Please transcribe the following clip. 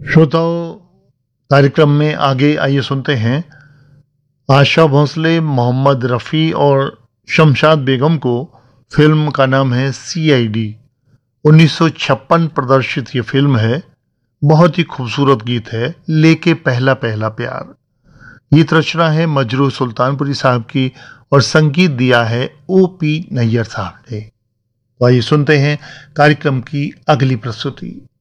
श्रोताओं, कार्यक्रम में आगे आइए सुनते हैं आशा भोसले, मोहम्मद रफ़ी और शमशाद बेगम को। फिल्म का नाम है CID। 1956 प्रदर्शित ये फिल्म है। बहुत ही खूबसूरत गीत है, लेके पहला पहला प्यार। गीत रचना है मजरू सुल्तानपुरी साहब की और संगीत दिया है OP नैयर साहब ने। तो आइए सुनते हैं कार्यक्रम की अगली प्रस्तुति।